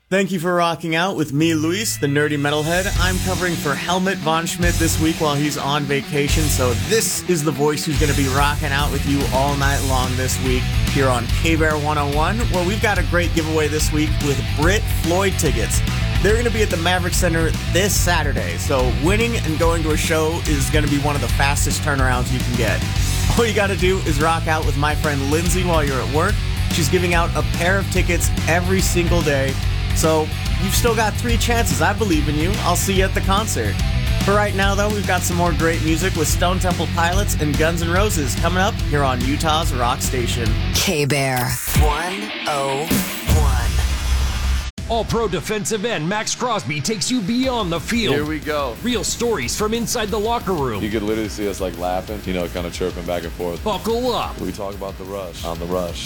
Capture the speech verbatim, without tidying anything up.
Thank you for rocking out with me, Luis, the nerdy metalhead. I'm covering for Helmut Von Schmidt this week while he's on vacation, so this is the voice who's going to be rocking out with you all night long this week here on K-Bear one oh one, where we've got a great giveaway this week with Brit Floyd tickets. They're going to be at the Maverick Center this Saturday, so winning and going to a show is going to be one of the fastest turnarounds you can get. All you got to do is rock out with my friend Lindsay while you're at work. She's giving out a pair of tickets every single day. So, you've still got three chances. I believe in you. I'll see you at the concert. For right now, though, we've got some more great music with Stone Temple Pilots and Guns N' Roses coming up here on Utah's Rock Station. K-Bear one oh one. All-Pro defensive end Max Crosby takes you beyond the field. Here we go. Real stories from inside the locker room. You could literally see us like laughing, you know, kind of chirping back and forth. Buckle up. We talk about the rush on the rush.